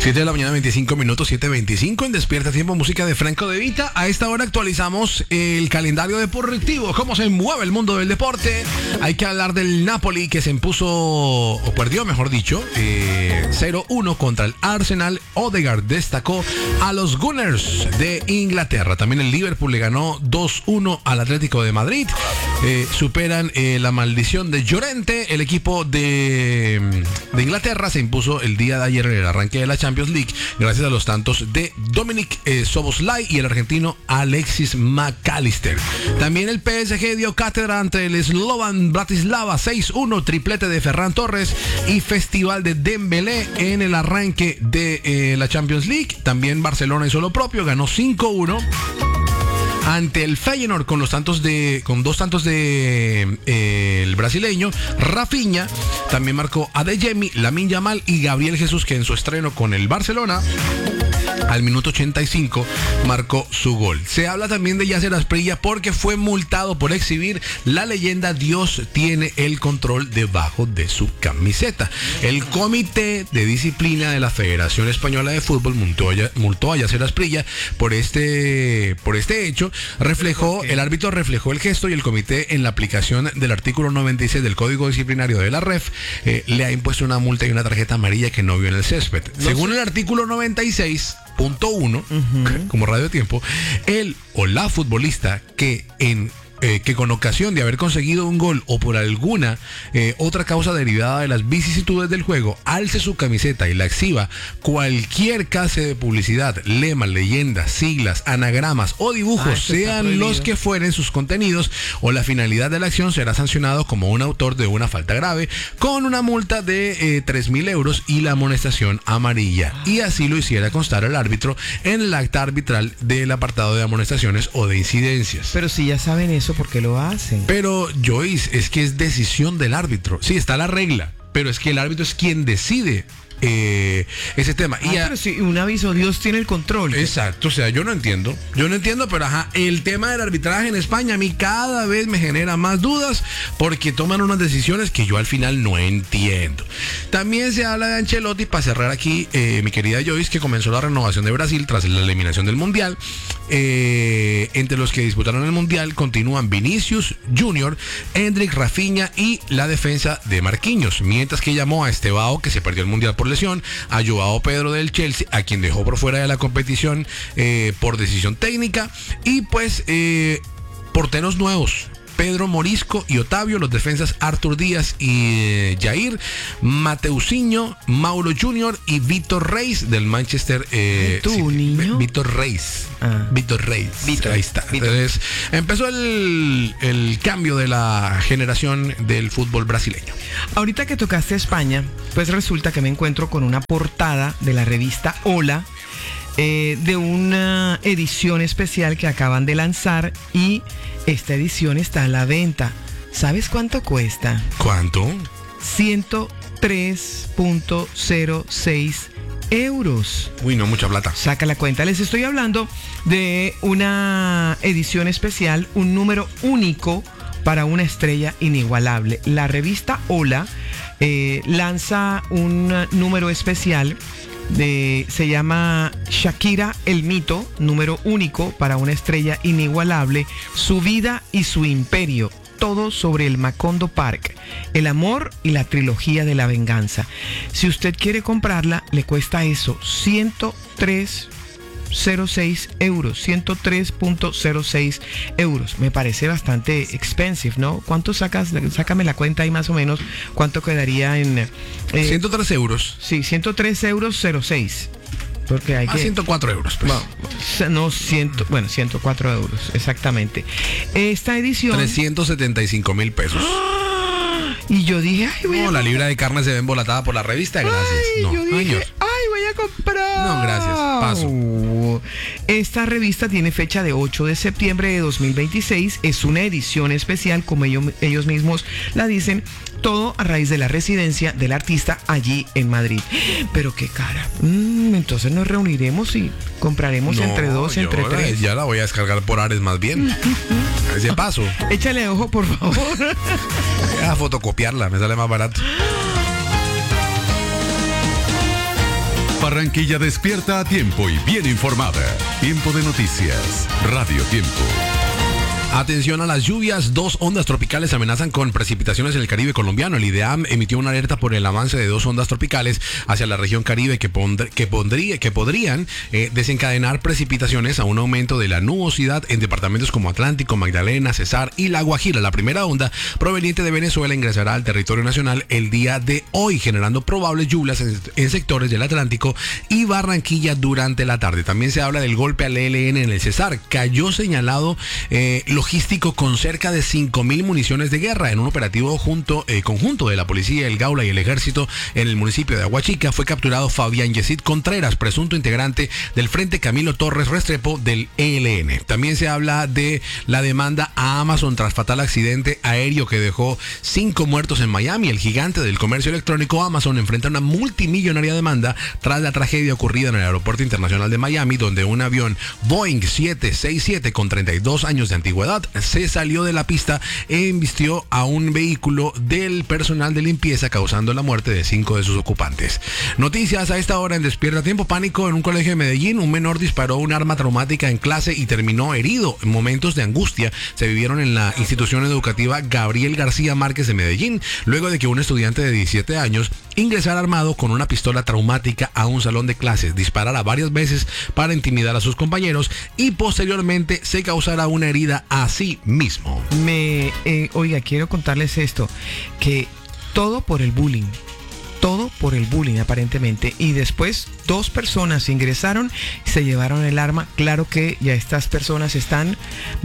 7 de la mañana, 25 minutos, 7:25 en Despierta Tiempo, música de Franco De Vita. A esta hora actualizamos el calendario deportivo, cómo se mueve el mundo del deporte. Hay que hablar del Napoli, que se impuso, o perdió, mejor dicho, 0-1 contra el Arsenal. Odegaard destacó a los Gunners de Inglaterra. También el Liverpool le ganó 2-1 al Atlético de Madrid. Superan la maldición de Llorente. El equipo de Inglaterra se impuso el día de ayer en el arranque de la Champions League gracias a los tantos de Dominic Szoboszlai y el argentino Alexis McAllister. También el PSG dio cátedra ante el Slovan Bratislava 6-1, triplete de Ferran Torres y festival de Dembélé en el arranque de la Champions League. También Barcelona hizo lo propio, ganó 5-1 ante el Feyenoord con dos tantos de el brasileño Rafinha. También marcó Adeyemi, Lamine Yamal y Gabriel Jesús, que en su estreno con el Barcelona al minuto 85 marcó su gol. Se habla también de Yasser Asprilla porque fue multado por exhibir la leyenda Dios tiene el control debajo de su camiseta. El comité de disciplina de la Federación Española de Fútbol multó a Yasser Asprilla por este hecho. El árbitro reflejó el gesto y el comité, en la aplicación del artículo 96 del Código Disciplinario de la REF, le ha impuesto una multa y una tarjeta amarilla que no vio en el césped. Según el artículo 96.1, como Radio Tiempo, él o la futbolista que con ocasión de haber conseguido un gol o por alguna otra causa derivada de las vicisitudes del juego, alce su camiseta y la exhiba, cualquier clase de publicidad, lemas, leyendas, siglas, anagramas o dibujos, sean los que fueren sus contenidos o la finalidad de la acción, será sancionado como un autor de una falta grave con una multa de 3.000 euros y la amonestación amarilla. Y así lo hiciera constar el árbitro en el acta arbitral del apartado de amonestaciones o de incidencias. Pero si ya saben eso, ¿por qué lo hacen? Pero, Joyce, es que es decisión del árbitro. Sí, está la regla, pero es que el árbitro es quien decide ese tema. Pero si un aviso, Dios tiene el control. Exacto, o sea, yo no entiendo, pero el tema del arbitraje en España a mí cada vez me genera más dudas porque toman unas decisiones que yo al final no entiendo. También se habla de Ancelotti, para cerrar aquí, mi querida Joyce, que comenzó la renovación de Brasil tras la eliminación del Mundial. Entre los que disputaron el Mundial continúan Vinicius Junior, Endrick, Rafinha y la defensa de Marquinhos, mientras que llamó a Estevao, que se perdió el Mundial por lesión, a Joao Pedro del Chelsea, a quien dejó por fuera de la competición por decisión técnica, y pues porteros nuevos: Pedro Morisco y Otavio, los defensas Artur Díaz y Jair, Mateusinho, Mauro Junior y Vítor Reis del Manchester. ¿Niño? Vítor Reis. Ahí está. Entonces empezó el cambio de la generación del fútbol brasileño. Ahorita que tocaste España, pues resulta que me encuentro con una portada de la revista Hola, de una edición especial que acaban de lanzar, y esta edición está a la venta. ¿Sabes cuánto cuesta? ¿Cuánto? 103.06 euros. Uy, no, mucha plata. Saca la cuenta. Les estoy hablando de una edición especial, un número único para una estrella inigualable. La revista Hola lanza un número especial. Se llama Shakira el mito, número único para una estrella inigualable, su vida y su imperio, todo sobre el Macondo Park, el amor y la trilogía de la venganza. Si usted quiere comprarla, le cuesta eso, 103.06 euros, 103.06 euros. Me parece bastante expensive, ¿no? ¿Cuánto sacas? Sácame la cuenta ahí más o menos. ¿Cuánto quedaría en 103 euros. Sí, 103.06 euros. Porque hay que 104 euros. Pues. No, 104 euros, exactamente. Esta edición 375,000 pesos. Y yo dije, la libra de carne se ve embolatada por la revista, gracias. Yo dije, voy a comprar. No, gracias, paso. Esta revista tiene fecha de 8 de septiembre de 2026. Es una edición especial, como ellos mismos la dicen, todo a raíz de la residencia del artista allí en Madrid. Pero qué cara. Entonces nos reuniremos y compraremos entre dos, entre tres. Ya la voy a descargar por Ares más bien. A ese paso. Échale ojo, por favor. A fotocopiarla, me sale más barato. Barranquilla despierta a tiempo y bien informada. Tiempo de noticias. Radio Tiempo. Atención a las lluvias, 2 ondas tropicales amenazan con precipitaciones en el Caribe colombiano. El IDEAM emitió una alerta por el avance de 2 ondas tropicales hacia la región Caribe que podrían desencadenar precipitaciones a un aumento de la nubosidad en departamentos como Atlántico, Magdalena, Cesar y La Guajira. La primera onda proveniente de Venezuela ingresará al territorio nacional el día de hoy, generando probables lluvias en sectores del Atlántico y Barranquilla durante la tarde. También se habla del golpe al ELN en el Cesar. Cayó señalado logístico con cerca de 5.000 municiones de guerra en un operativo conjunto de la policía, el Gaula y el ejército en el municipio de Aguachica. Fue capturado Fabián Yesid Contreras, presunto integrante del Frente Camilo Torres Restrepo del ELN. También se habla de la demanda a Amazon tras fatal accidente aéreo que dejó 5 muertos en Miami. El gigante del comercio electrónico Amazon enfrenta una multimillonaria demanda tras la tragedia ocurrida en el aeropuerto internacional de Miami, donde un avión Boeing 767 con 32 años de antigüedad se salió de la pista e embistió a un vehículo del personal de limpieza, causando la muerte de 5 de sus ocupantes. Noticias a esta hora en Despierta Tiempo. Pánico en un colegio de Medellín. Un menor disparó un arma traumática en clase y terminó herido. Momentos de angustia se vivieron en la institución educativa Gabriel García Márquez de Medellín, luego de que un estudiante de 17 años ingresara armado con una pistola traumática a un salón de clases, disparara varias veces para intimidar a sus compañeros y posteriormente se causara una herida a sí mismo. Oiga, quiero contarles esto, que todo por el bullying aparentemente, y después 2 personas ingresaron y se llevaron el arma. Claro que ya estas personas están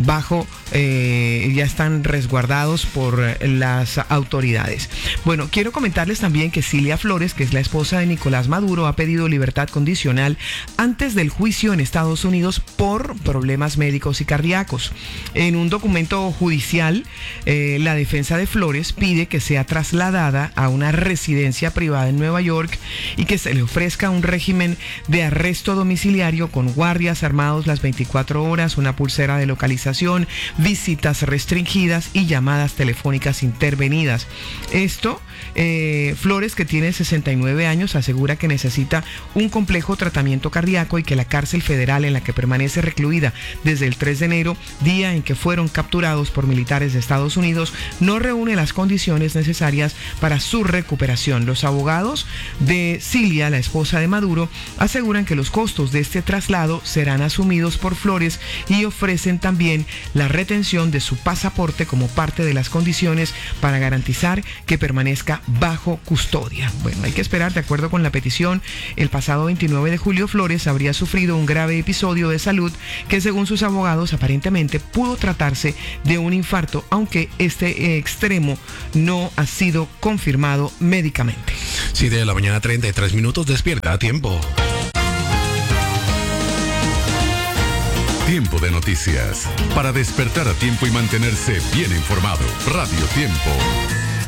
ya están resguardados por las autoridades. Bueno, quiero comentarles también que Cilia Flores, que es la esposa de Nicolás Maduro, ha pedido libertad condicional antes del juicio en Estados Unidos por problemas médicos y cardíacos. En un documento judicial, la defensa de Flores pide que sea trasladada a una residencia privada en Nueva York y que se le ofrezca un régimen de arresto domiciliario con guardias armados las 24 horas, una pulsera de localización, visitas restringidas y llamadas telefónicas intervenidas. Esto, Flores, que tiene 69 años, asegura que necesita un complejo tratamiento cardíaco y que la cárcel federal en la que permanece recluida desde el 3 de enero, día en que fueron capturados por militares de Estados Unidos, no reúne las condiciones necesarias para su recuperación. Los abogados de Cilia, la esposa de Maduro, aseguran que los costos de este traslado serán asumidos por Flores y ofrecen también la retención de su pasaporte como parte de las condiciones para garantizar que permanezca bajo custodia. Bueno, hay que esperar. De acuerdo con la petición, el pasado 29 de julio Flores habría sufrido un grave episodio de salud que, según sus abogados, aparentemente pudo tratarse de un infarto, aunque este extremo no ha sido confirmado médicamente. 7 de la mañana, 33 minutos. Despierta a tiempo. Tiempo de noticias. Para despertar a tiempo y mantenerse bien informado. Radio Tiempo.